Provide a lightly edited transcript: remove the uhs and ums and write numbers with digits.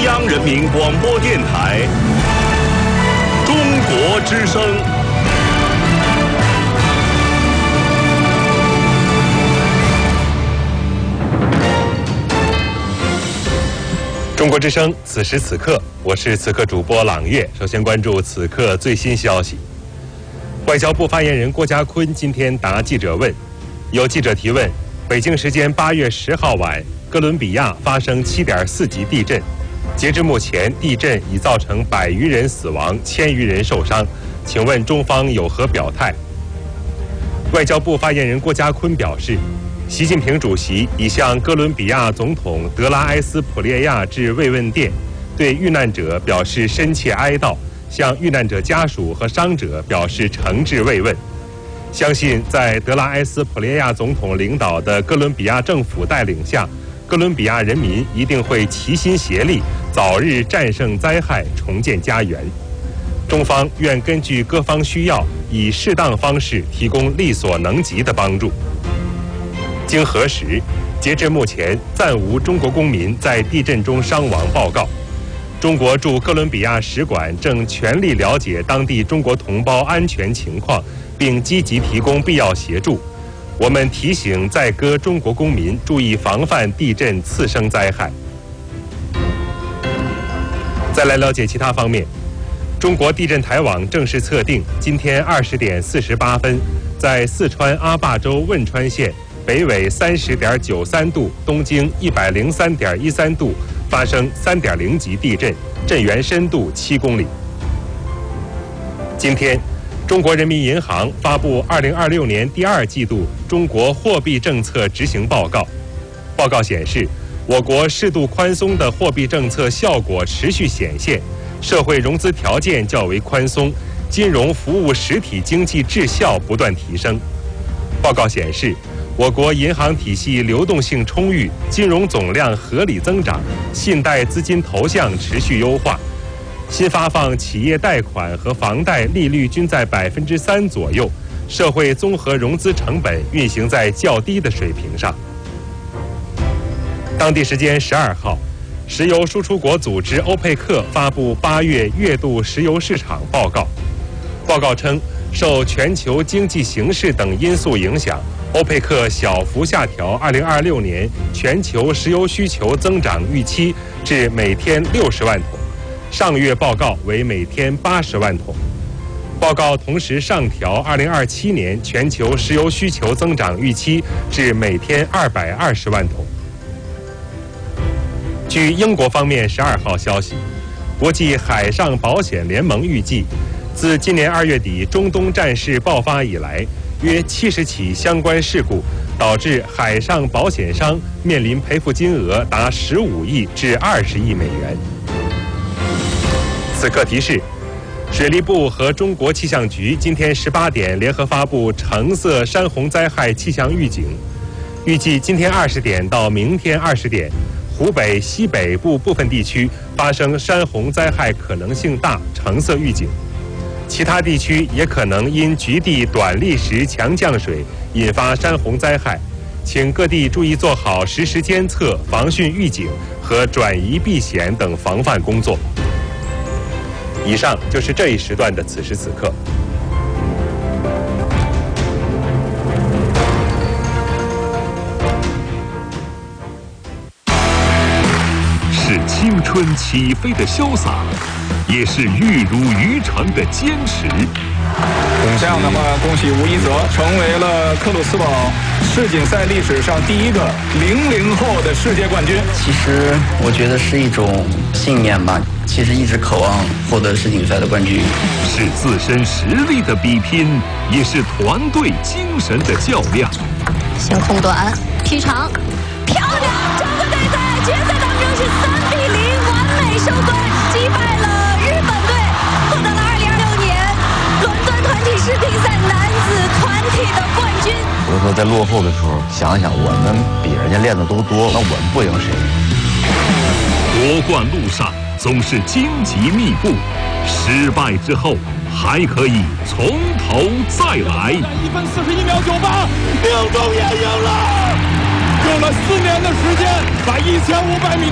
央人民广播电台中国之声。中国之声，此时此刻，我是此刻主播朗月。首先关注此刻最新消息。外交部发言人郭家坤今天答记者问，有记者提问：北京时间8月10号晚，哥伦比亚发生7.4级地震，截至目前，地震已造成100余人死亡，1000余人受伤。请问中方有何表态？外交部发言人郭家坤表示，习近平主席已向哥伦比亚总统德拉埃斯普列亚致慰问电，对遇难者表示深切哀悼，向遇难者家属和伤者表示诚挚慰问。相信在德拉埃斯普列亚总统领导的哥伦比亚政府带领下，哥伦比亚人民一定会齐心协力，早日战胜灾害，重建家园。中方愿根据各方需要，以适当方式提供力所能及的帮助。经核实，截至目前，暂无中国公民在地震中伤亡报告。中国驻哥伦比亚使馆正全力了解当地中国同胞安全情况，并积极提供必要协助。我们提醒在哥中国公民注意防范地震次生灾害。再来了解其他方面，中国地震台网正式测定，今天20点48分，在四川阿坝州汶川县北纬30.93度，东经103.13度发生3.0级地震，震源深度7公里。今天，中国人民银行发布2026年第2季度中国货币政策执行报告。报告显示，我国适度宽松的货币政策效果持续显现，社会融资条件较为宽松，金融服务实体经济质效不断提升。报告显示，我国银行体系流动性充裕，金融总量合理增长，信贷资金投向持续优化，新发放企业贷款和房贷利率均在3%左右，社会综合融资成本运行在较低的水平上。当地时间12号，石油输出国组织欧佩克发布8月月度石油市场报告。报告称，受全球经济形势等因素影响，欧佩克小幅下调2026年全球石油需求增长预期至每天60万桶，上月报告为每天80万桶。报告同时上调2027年全球石油需求增长预期至每天220万桶。据英国方面12号消息，国际海上保险联盟预计，自今年2月底中东战事爆发以来，约70起相关事故导致海上保险商面临赔付金额达15亿至20亿美元。此刻提示，水利部和中国气象局今天18点联合发布橙色山洪灾害气象预警，预计今天20点到明天20点，湖北西北部部分地区发生山洪灾害可能性大，橙色预警。其他地区也可能因局地短砾石强降水引发山洪灾害，请各地注意做好实时监测、防汛预警和转移避险等防范工作。以上就是这一时段的此时此刻。 是青春起飞的潇洒，也是玉如渔场的坚持。 这样的话，恭喜吴一泽成为了克鲁斯堡世锦赛历史上第一个00后的世界冠军。 其实我觉得是一种信念吧，其实一直渴望获得世锦赛的冠军。 是自身实力的比拼，也是团队精神的较量。 先空短，踢长，漂亮！中国队在决赛当中是3-0完美收官，击败了日本队，获得了2026年伦敦团体世锦赛男子团体的冠军。 有的时候在落后的时候，想一想我们比人家练的都多，那我们不赢谁？ 夺冠路上总是荆棘密布，失败之后还可以从头再来。 1分41秒98，命中也赢了，用了4年的时间把1500米。